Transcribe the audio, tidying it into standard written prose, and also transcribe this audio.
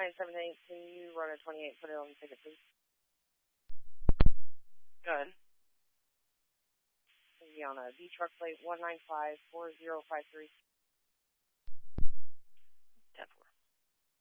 978, can you run a 28, put it on the ticket, please? Good. On a V truck plate 1954053. 10-4.